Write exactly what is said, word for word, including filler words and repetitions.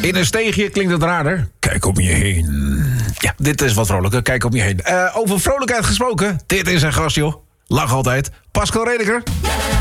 In een steegje klinkt het raarder. Kijk om je heen. Ja, dit is wat vrolijker. Kijk om je heen. Uh, over vrolijkheid gesproken. Dit is een gast, joh. Lach altijd. Pascal Redeker.